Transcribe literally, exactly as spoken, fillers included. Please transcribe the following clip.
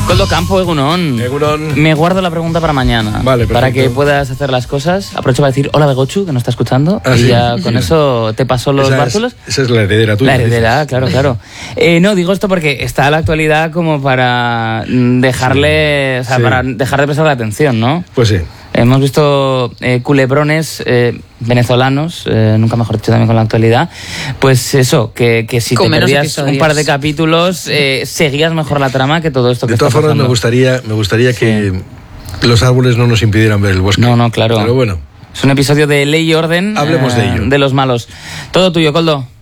Coldo Campo, Egunon. Egunon. Me guardo la pregunta para mañana. Vale, perfecto. Para que puedas hacer las cosas. Aprovecho para decir hola Begochu, que nos está escuchando. Ah, y sí, ya con mira. eso te pasó los esa bártulos. Es, esa es la heredera tuya. La heredera, dices. claro, claro. Eh, no, digo esto porque está la actualidad como para dejarle, sí. o sea, Sí. para dejar de prestarle atención, ¿no? Pues sí. Hemos visto eh, culebrones eh, venezolanos, eh, nunca mejor dicho también con la actualidad. Pues eso, que, que si Con te menos perdías episodios. un par de capítulos, eh, seguías mejor la trama que todo esto que De está todas formas, pasando. me gustaría, me gustaría que los árboles no nos impidieran ver el bosque. No, no, claro. Pero bueno. Es un episodio de Ley y Orden. Hablemos eh, de ello. De los malos. Todo tuyo, Coldo.